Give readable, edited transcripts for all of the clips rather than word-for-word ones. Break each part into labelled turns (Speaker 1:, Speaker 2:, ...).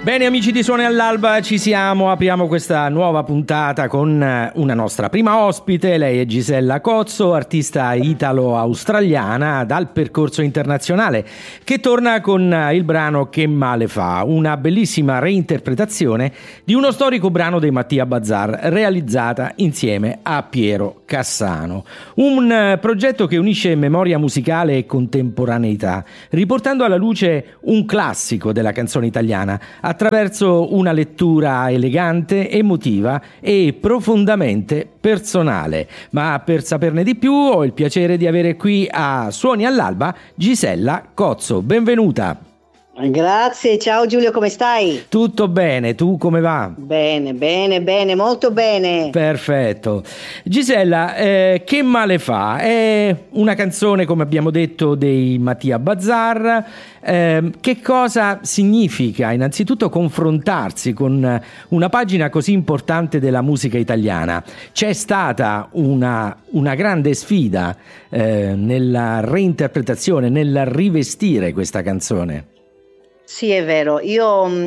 Speaker 1: Bene amici di Suoni all'Alba, ci siamo, apriamo questa nuova puntata con una nostra prima ospite. Lei è Gisella Cozzo, artista italo-australiana dal percorso internazionale, che torna con il brano Che male fa, una bellissima reinterpretazione di uno storico brano dei Mattia Bazar, realizzata insieme a Piero Cassano. Un progetto che unisce memoria musicale e contemporaneità, riportando alla luce un classico della canzone italiana attraverso una lettura elegante, emotiva e profondamente personale. Ma per saperne di più ho il piacere di avere qui a Suoni all'Alba Gisella Cozzo. Benvenuta.
Speaker 2: Grazie, ciao Giulio, come stai?
Speaker 1: Tutto bene, tu come va?
Speaker 2: Bene, molto bene.
Speaker 1: Perfetto. Gisella, Che male fa? È una canzone, come abbiamo detto, dei Mattia Bazar. Che cosa significa innanzitutto confrontarsi con una pagina così importante della musica italiana? C'è stata una grande sfida nella reinterpretazione, nel rivestire questa canzone.
Speaker 2: Sì, è vero, io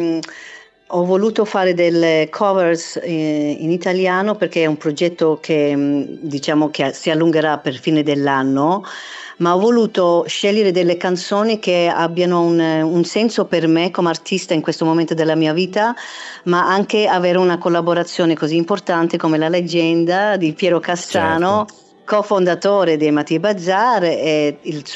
Speaker 2: ho voluto fare delle covers in italiano perché è un progetto che diciamo che si allungherà per fine dell'anno, ma ho voluto scegliere delle canzoni che abbiano un senso per me come artista in questo momento della mia vita, ma anche avere una collaborazione così importante come la leggenda di Piero Cassano. Certo. Co-fondatore dei Mattia Bazar, e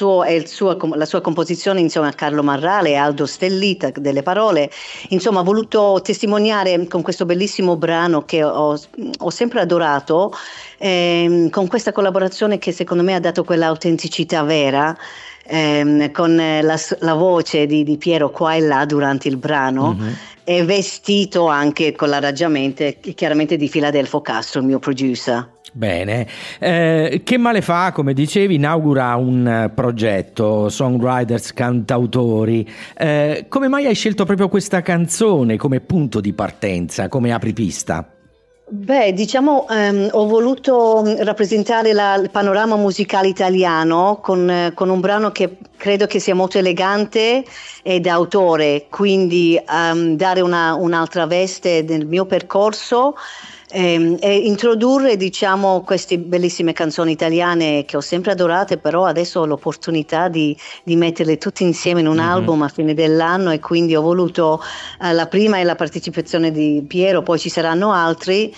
Speaker 2: la sua composizione insieme a Carlo Marrale e Aldo Stellita delle parole. Insomma, ho voluto testimoniare con questo bellissimo brano che ho sempre adorato, con questa collaborazione che secondo me ha dato quell'autenticità vera, con la voce di Piero qua e là durante il brano. Mm-hmm. E vestito anche con l'arrangiamento chiaramente di Filadelfo Castro, il mio producer.
Speaker 1: Bene, Che male fa, come dicevi, inaugura un progetto, songwriters, cantautori. Come mai hai scelto proprio questa canzone come punto di partenza, come apripista?
Speaker 2: Beh, diciamo, ho voluto rappresentare il panorama musicale italiano con un brano che credo che sia molto elegante e d'autore, quindi dare un'altra veste nel mio percorso. E introdurre, diciamo, queste bellissime canzoni italiane che ho sempre adorate, però adesso ho l'opportunità di metterle tutte insieme in un album a fine dell'anno, e quindi ho voluto la prima è la partecipazione di Piero, poi ci saranno altri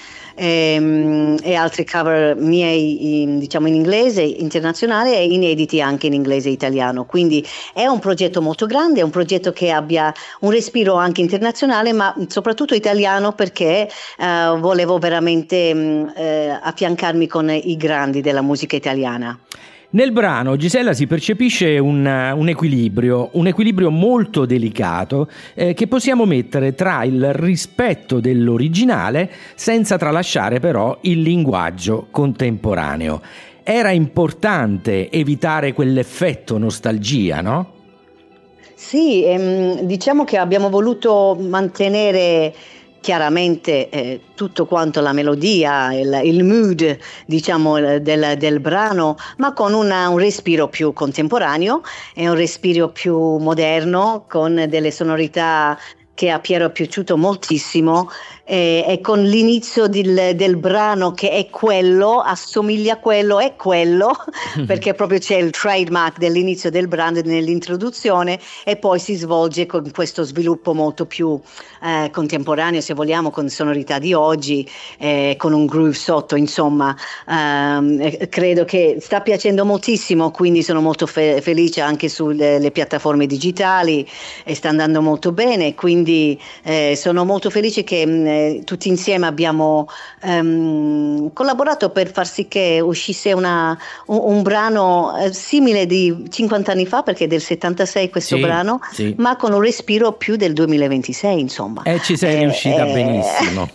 Speaker 2: e altri cover miei diciamo in inglese internazionale e inediti anche in inglese e italiano. Quindi è un progetto molto grande, è un progetto che abbia un respiro anche internazionale, ma soprattutto italiano, perché volevo veramente affiancarmi con i grandi della musica italiana.
Speaker 1: Nel brano, Gisella, si percepisce un equilibrio molto delicato che possiamo mettere tra il rispetto dell'originale senza tralasciare però il linguaggio contemporaneo. Era importante evitare quell'effetto nostalgia, no?
Speaker 2: Sì, diciamo che abbiamo voluto mantenere chiaramente tutto quanto la melodia, il mood, diciamo, del brano, ma con un respiro più contemporaneo e un respiro più moderno, con delle sonorità che a Piero è piaciuto moltissimo, e con l'inizio del brano che è quello, assomiglia a quello, è quello, perché proprio c'è il trademark dell'inizio del brano nell'introduzione, e poi si svolge con questo sviluppo molto più contemporaneo, se vogliamo, con sonorità di oggi, con un groove sotto. Insomma, credo che sta piacendo moltissimo, quindi sono molto felice anche sulle piattaforme digitali, e sta andando molto bene, quindi sono molto felice che tutti insieme abbiamo collaborato per far sì che uscisse un brano simile di 50 anni fa, perché è del 76 questo brano, sì. Ma con un respiro più del 2026, insomma.
Speaker 1: Ci sei riuscita benissimo.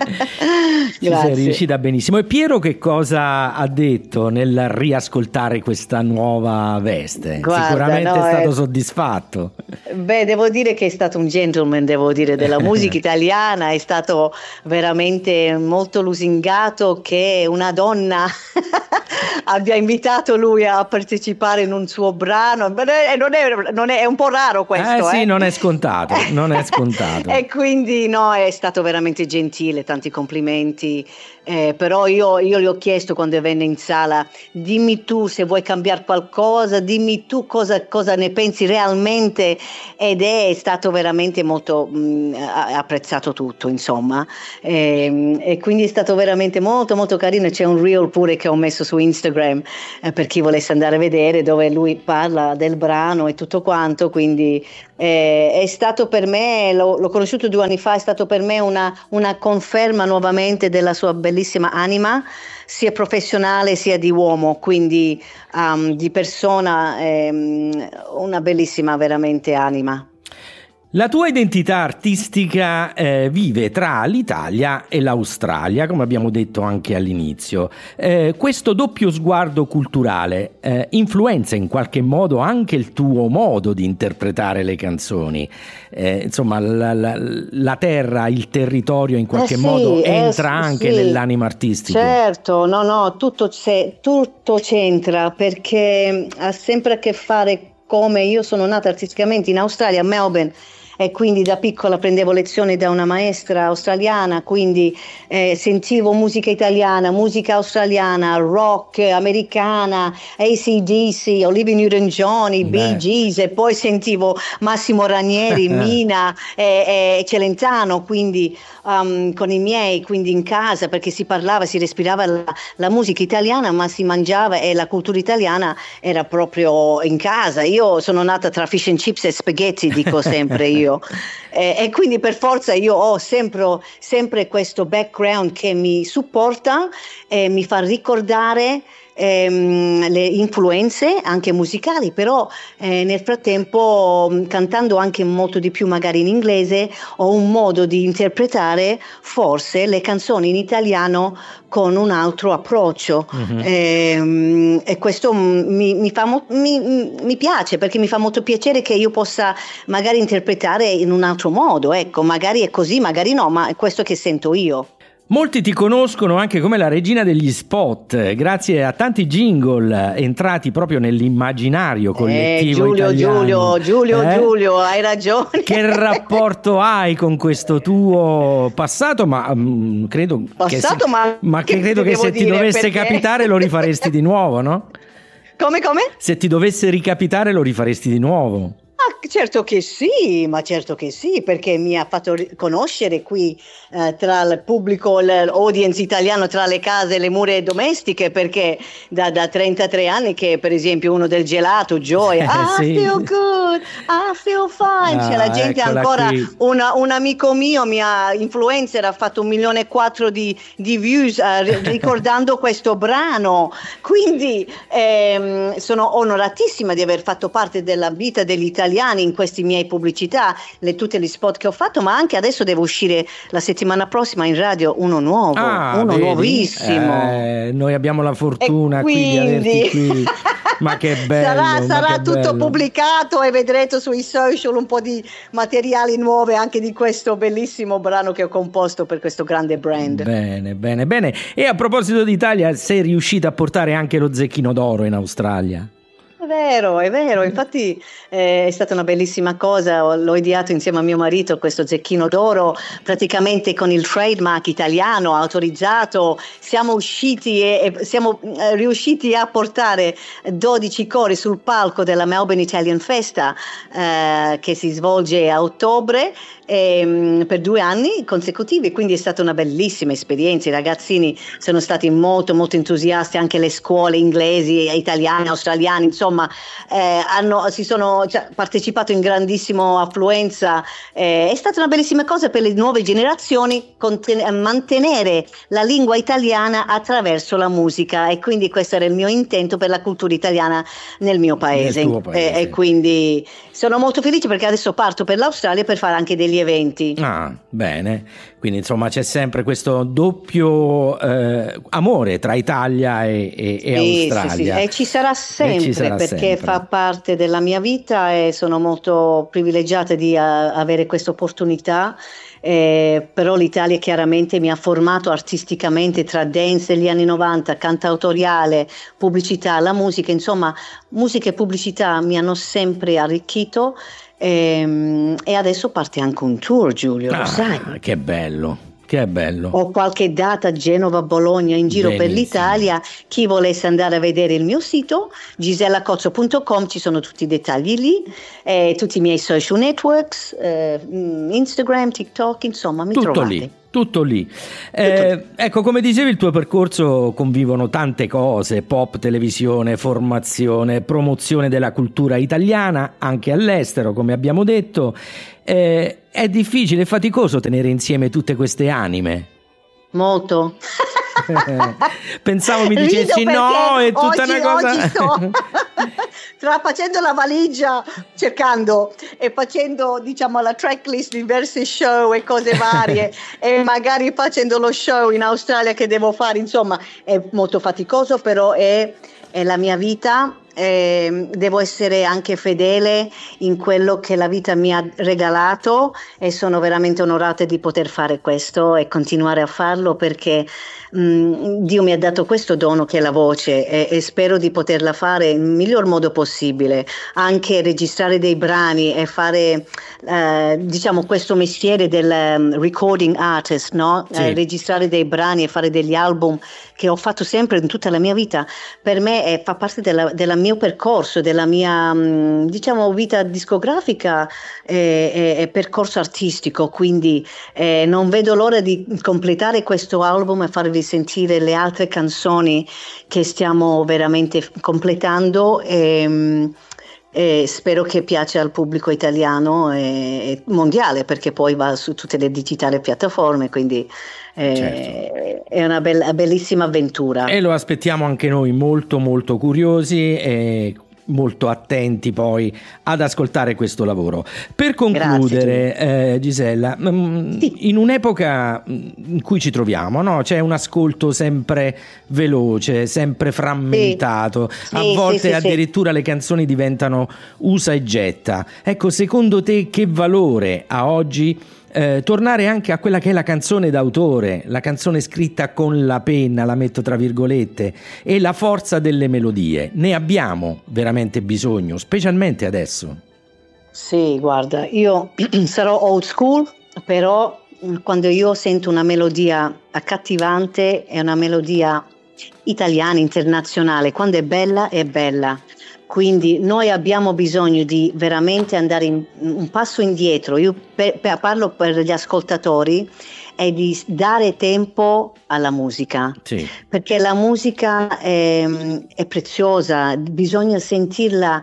Speaker 1: Ci sei riuscita benissimo. E Piero che cosa ha detto nel riascoltare questa nuova veste?
Speaker 2: Guarda,
Speaker 1: sicuramente è stato soddisfatto.
Speaker 2: Beh, devo dire che è stato un gentleman, devo dire, della musica italiana, è stato veramente molto lusingato, che una donna abbia invitato lui a partecipare in un suo brano. È un po' raro questo.
Speaker 1: Sì, non è scontato, non è scontato.
Speaker 2: E quindi no, è stato veramente gentile, tanti complimenti. Però io gli ho chiesto quando venne in sala, dimmi tu se vuoi cambiare qualcosa, dimmi tu cosa ne pensi realmente, ed è stato veramente molto apprezzato tutto, insomma, e quindi è stato veramente molto molto carino. C'è un reel pure che ho messo su Instagram, per chi volesse andare a vedere, dove lui parla del brano e tutto quanto, quindi è stato per me, l'ho conosciuto 2 anni fa, è stato per me una conferma nuovamente della sua bellissima anima, sia professionale sia di uomo, quindi di persona, una bellissima veramente anima.
Speaker 1: La tua identità artistica vive tra l'Italia e l'Australia, come abbiamo detto anche all'inizio. Questo doppio sguardo culturale influenza in qualche modo anche il tuo modo di interpretare le canzoni. Insomma, la terra, il territorio in qualche modo entra anche nell'anima artistica.
Speaker 2: Certo, no, tutto c'entra, perché ha sempre a che fare, come io sono nata artisticamente in Australia, a Melbourne, e quindi da piccola prendevo lezioni da una maestra australiana, quindi sentivo musica italiana, musica australiana, rock americana, AC/DC, Olivia Newton-John, i Bee Gees, e poi sentivo Massimo Ranieri, Mina e Celentano, quindi con i miei, quindi in casa, perché si parlava, si respirava la musica italiana, ma si mangiava, e la cultura italiana era proprio in casa. Io sono nata tra fish and chips e spaghetti, dico sempre io. E quindi per forza io ho sempre questo background che mi supporta e mi fa ricordare le influenze anche musicali, però nel frattempo, cantando anche molto di più magari in inglese, ho un modo di interpretare forse le canzoni in italiano con un altro approccio. E questo mi piace, perché mi fa molto piacere che io possa magari interpretare in un altro modo, ecco, magari è così, magari no, ma è questo che sento io.
Speaker 1: Molti ti conoscono anche come la regina degli spot, grazie a tanti jingle entrati proprio nell'immaginario collettivo italiano.
Speaker 2: Giulio, hai ragione.
Speaker 1: Che rapporto hai con questo tuo passato? Ma credo che se ti dovesse capitare lo rifaresti di nuovo, no?
Speaker 2: Come?
Speaker 1: Se ti dovesse ricapitare lo rifaresti di nuovo.
Speaker 2: Certo che sì, perché mi ha fatto conoscere qui tra il pubblico, l'audience italiano, tra le case, le mura domestiche, perché da 33 anni che per esempio uno del gelato, Joy, feel good, I feel fine, c'è la gente ancora, un amico mio, mia influencer, ha fatto 1,4 milioni di views ricordando questo brano, quindi sono onoratissima di aver fatto parte della vita degli italiani in questi miei pubblicità, tutte gli spot che ho fatto, ma anche adesso devo uscire la settimana prossima in radio uno nuovo, nuovissimo.
Speaker 1: Noi abbiamo la fortuna qui di averti qui. Ma che bello!
Speaker 2: Sarà tutto pubblicato e vedrete sui social un po' di materiali nuovi anche di questo bellissimo brano che ho composto per questo grande brand.
Speaker 1: Bene. E a proposito d'Italia, sei riuscita a portare anche lo Zecchino d'Oro in Australia?
Speaker 2: È vero, infatti è stata una bellissima cosa, l'ho ideato insieme a mio marito questo Zecchino d'Oro, praticamente con il trademark italiano autorizzato, siamo usciti e siamo riusciti a portare 12 cori sul palco della Melbourne Italian Festa che si svolge a ottobre per 2 anni consecutivi, quindi è stata una bellissima esperienza. I ragazzini sono stati molto molto entusiasti, anche le scuole inglesi, italiane, australiane, insomma hanno partecipato in grandissima affluenza. È stata una bellissima cosa per le nuove generazioni mantenere la lingua italiana attraverso la musica, e quindi questo era il mio intento per la cultura italiana nel mio paese.
Speaker 1: Nel tuo paese.
Speaker 2: E quindi sono molto felice perché adesso parto per l'Australia per fare anche degli eventi.
Speaker 1: Bene, quindi insomma c'è sempre questo doppio amore tra Italia e Australia.
Speaker 2: Sì. E ci sarà sempre, perché
Speaker 1: sempre.
Speaker 2: fa parte della mia vita e sono molto privilegiata di avere questa opportunità. Però l'Italia chiaramente mi ha formato artisticamente tra dance degli anni 90, cantautoriale, pubblicità, la musica, insomma, musica e pubblicità mi hanno sempre arricchito. E adesso parte anche un tour, Giulio, lo sai.
Speaker 1: Che bello. Che bello.
Speaker 2: Ho qualche data a Genova, Bologna, in giro per l'Italia. Chi volesse andare a vedere il mio sito, gisellacozzo.com, ci sono tutti i dettagli lì, tutti i miei social networks, Instagram, TikTok, insomma, mi
Speaker 1: tutto
Speaker 2: trovate.
Speaker 1: Lì. Tutto lì. Ecco, come dicevi, il tuo percorso convivono tante cose: pop, televisione, formazione, promozione della cultura italiana anche all'estero, come abbiamo detto. È difficile e faticoso tenere insieme tutte queste anime?
Speaker 2: Molto.
Speaker 1: Pensavo mi dicessi no, è tutta una cosa.
Speaker 2: Oggi sto facendo la valigia, cercando e facendo, diciamo, la tracklist di diversi show e cose varie e magari facendo lo show in Australia che devo fare, insomma è molto faticoso, però è la mia vita. Devo essere anche fedele in quello che la vita mi ha regalato e sono veramente onorata di poter fare questo e continuare a farlo, perché Dio mi ha dato questo dono che è la voce e spero di poterla fare nel miglior modo possibile, anche registrare dei brani e fare diciamo questo mestiere del recording artist, no?
Speaker 1: Sì.
Speaker 2: Registrare dei brani e fare degli album che ho fatto sempre in tutta la mia vita, per me fa parte della mio percorso, della mia diciamo vita discografica e percorso artistico, quindi non vedo l'ora di completare questo album e farvi sentire le altre canzoni che stiamo veramente completando e spero che piaccia al pubblico italiano e mondiale, perché poi va su tutte le digitali piattaforme, quindi
Speaker 1: certo.
Speaker 2: È una bellissima avventura.
Speaker 1: E lo aspettiamo anche noi, molto molto curiosi e molto attenti poi ad ascoltare questo lavoro. Per concludere, Gisella, sì, in un'epoca in cui ci troviamo, no? C'è un ascolto sempre veloce, sempre frammentato, sì, a volte addirittura le canzoni diventano usa e getta. Ecco, secondo te che valore ha oggi tornare anche a quella che è la canzone d'autore, la canzone scritta con la penna, la metto tra virgolette, e la forza delle melodie? Ne abbiamo veramente bisogno, specialmente adesso?
Speaker 2: Sì, guarda, io sarò old school, però quando io sento una melodia accattivante, è una melodia italiana, internazionale, quando è bella è bella. Quindi noi abbiamo bisogno di veramente andare un passo indietro. Io parlo per gli ascoltatori, è di dare tempo alla musica, sì, perché la musica è preziosa, bisogna sentirla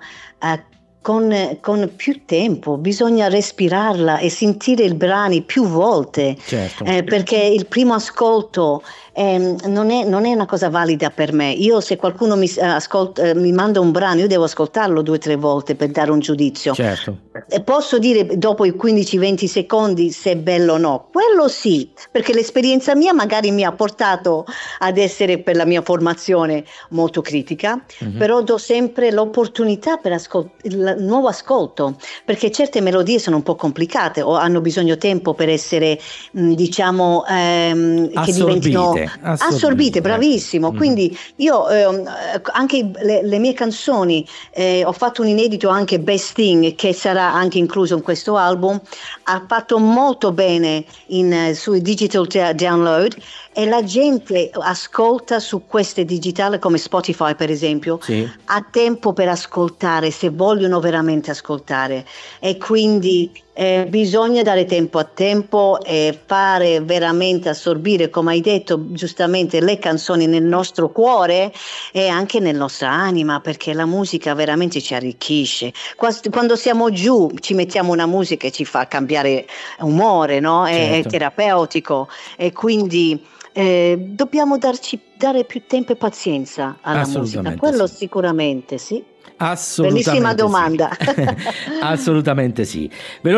Speaker 2: con più tempo, bisogna respirarla e sentire i brani più volte, certo, perché il primo ascolto non è una cosa valida per me. Io, se qualcuno mi manda un brano, io devo ascoltarlo 2 o 3 volte per dare un giudizio, certo, e posso dire dopo i 15-20 secondi se è bello o no, quello sì, perché l'esperienza mia magari mi ha portato ad essere, per la mia formazione, molto critica, però do sempre l'opportunità per il nuovo ascolto, perché certe melodie sono un po' complicate o hanno bisogno tempo per essere diciamo che diventino assorbite, bravissimo. Quindi io anche le mie canzoni, ho fatto un inedito anche Best Thing, che sarà anche incluso in questo album, ha fatto molto bene sui digital download e la gente ascolta su queste digitali come Spotify per esempio, sì, ha tempo per ascoltare se vogliono veramente ascoltare, e quindi bisogna dare tempo a tempo e fare veramente assorbire, come hai detto giustamente, le canzoni nel nostro cuore e anche nella nostra anima, perché la musica veramente ci arricchisce. Quando siamo giù ci mettiamo una musica e ci fa cambiare umore, no? Certo. È terapeutico, e quindi dobbiamo dare più tempo e pazienza alla musica, quello sì, sicuramente sì.
Speaker 1: Assolutamente
Speaker 2: bellissima domanda.
Speaker 1: Sì. Assolutamente sì. Ve lo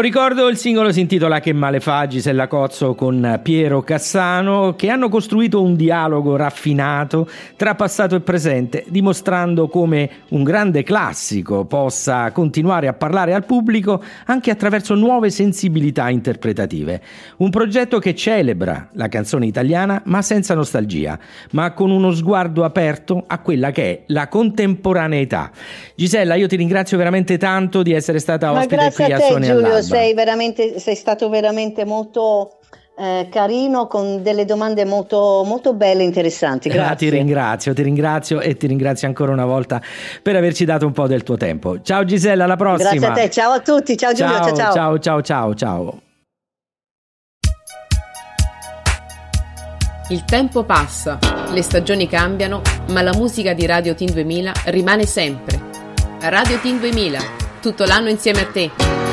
Speaker 1: ricordo, il singolo si intitola Che male fa, Gisella Cozzo con Piero Cassano, che hanno costruito un dialogo raffinato tra passato e presente, dimostrando come un grande classico possa continuare a parlare al pubblico anche attraverso nuove sensibilità interpretative. Un progetto che celebra la canzone italiana ma senza nostalgia, ma con uno sguardo aperto a quella che è la contemporaneità. Gisella, io ti ringrazio veramente tanto di essere stata ospite qui a Suoni all'Alba.
Speaker 2: Sei stato veramente molto carino, con delle domande molto, molto belle e interessanti. Grazie.
Speaker 1: Ti ringrazio e ti ringrazio ancora una volta per averci dato un po' del tuo tempo. Ciao Gisella, alla prossima.
Speaker 2: Grazie a te, ciao a tutti, ciao Giulio,
Speaker 1: ciao.
Speaker 3: Il tempo passa, le stagioni cambiano, ma la musica di Radio Teen 2000 rimane sempre. Radio Teen 2000, tutto l'anno insieme a te.